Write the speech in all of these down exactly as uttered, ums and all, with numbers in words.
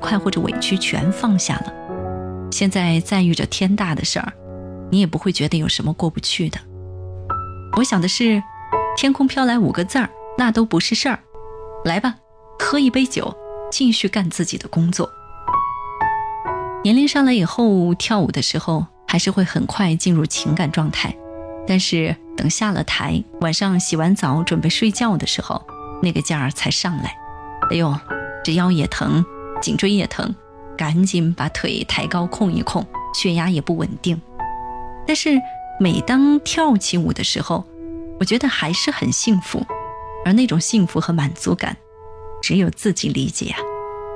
快或者委屈全放下了。现在再遇着天大的事儿，你也不会觉得有什么过不去的。我想的是，天空飘来五个字儿，那都不是事儿。来吧，喝一杯酒，继续干自己的工作。年龄上来以后，跳舞的时候还是会很快进入情感状态，但是等下了台，晚上洗完澡准备睡觉的时候，那个劲儿才上来。哎呦，这腰也疼，颈椎也疼，赶紧把腿抬高控一控，血压也不稳定。但是每当跳起舞的时候，我觉得还是很幸福，而那种幸福和满足感，只有自己理解啊。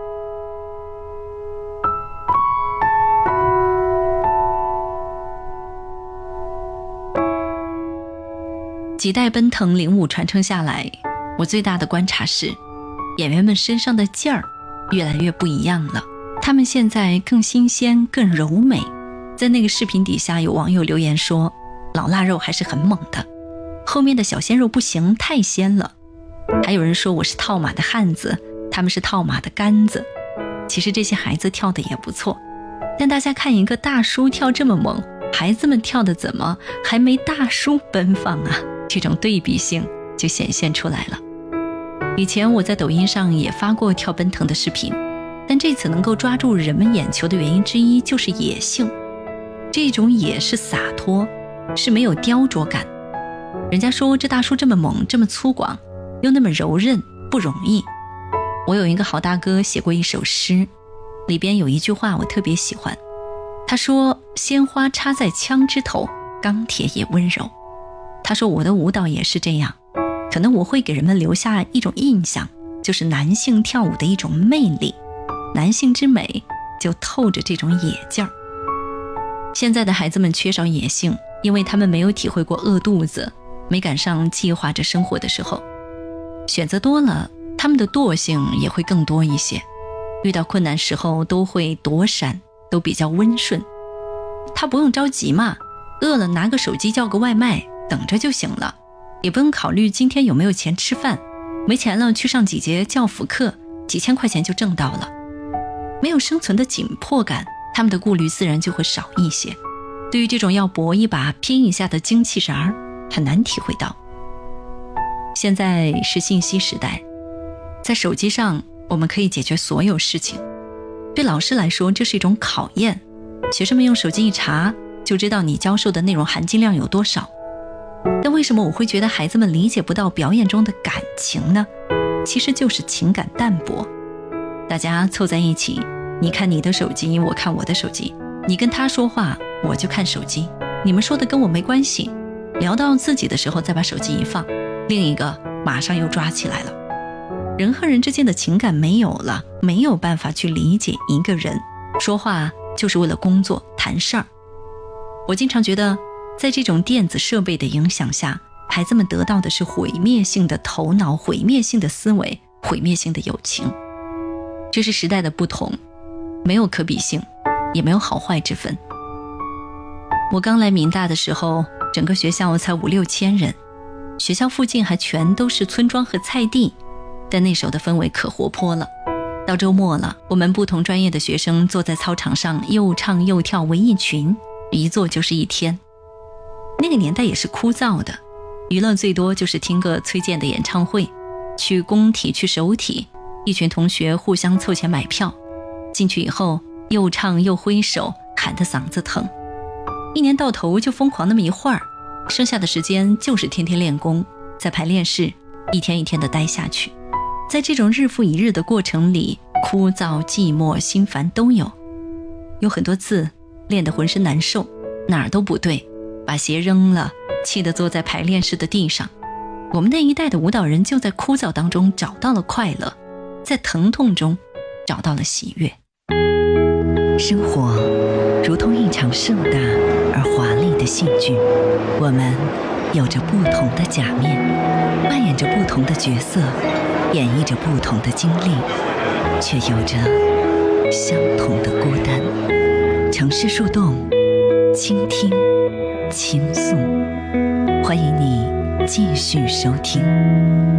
几代奔腾领舞传承下来，我最大的观察是，演员们身上的劲儿越来越不一样了。他们现在更新鲜，更柔美。在那个视频底下有网友留言说，老腊肉还是很猛的，后面的小鲜肉不行，太鲜了。还有人说我是套马的汉子，他们是套马的杆子。其实这些孩子跳的也不错，但大家看一个大叔跳这么猛，孩子们跳的怎么还没大叔奔放啊？这种对比性就显现出来了。以前我在抖音上也发过跳奔腾的视频，但这次能够抓住人们眼球的原因之一就是野性。这种野是洒脱，是没有雕琢感。人家说这大叔这么猛，这么粗犷，又那么柔韧，不容易。我有一个好大哥写过一首诗，里边有一句话我特别喜欢。他说，鲜花插在枪枝头，钢铁也温柔。他说我的舞蹈也是这样，可能我会给人们留下一种印象，就是男性跳舞的一种魅力，男性之美就透着这种野劲儿。现在的孩子们缺少野性，因为他们没有体会过饿肚子，没赶上计划着生活的时候。选择多了，他们的惰性也会更多一些，遇到困难时候都会躲闪，都比较温顺。他不用着急嘛，饿了拿个手机叫个外卖，等着就行了，也不用考虑今天有没有钱吃饭，没钱了去上几节教辅课，几千块钱就挣到了。没有生存的紧迫感，他们的顾虑自然就会少一些。对于这种要搏一把拼一下的精气神儿，很难体会到。现在是信息时代，在手机上我们可以解决所有事情。对老师来说，这是一种考验，学生们用手机一查，就知道你教授的内容含金量有多少。但为什么我会觉得孩子们理解不到表演中的感情呢？其实就是情感淡薄。大家凑在一起，你看你的手机，我看我的手机，你跟他说话，我就看手机，你们说的跟我没关系。聊到自己的时候再把手机一放，另一个马上又抓起来了。人和人之间的情感没有了，没有办法去理解一个人，说话就是为了工作谈事儿。我经常觉得，在这种电子设备的影响下，孩子们得到的是毁灭性的头脑，毁灭性的思维，毁灭性的友情。这是时代的不同，没有可比性，也没有好坏之分。我刚来民大的时候，整个学校才五六千人，学校附近还全都是村庄和菜地，但那时候的氛围可活泼了。到周末了，我们不同专业的学生坐在操场上，又唱又跳为一群，一坐就是一天。那个年代也是枯燥的，娱乐最多就是听个崔健的演唱会，去工体去首体，一群同学互相凑钱买票，进去以后又唱又挥手，喊得嗓子疼。一年到头就疯狂那么一会儿，剩下的时间就是天天练功，在排练室一天一天的待下去。在这种日复一日的过程里，枯燥寂寞心烦都有，有很多次练得浑身难受，哪儿都不对，把鞋扔了，气得坐在排练室的地上。我们那一代的舞蹈人就在枯燥当中找到了快乐，在疼痛中找到了喜悦。 生活如同一场盛大而华丽的戏剧，我们有着不同的假面，扮演着不同的角色，演绎着不同的经历，却有着相同的孤单。城市树洞，倾听，倾诉，欢迎你继续收听。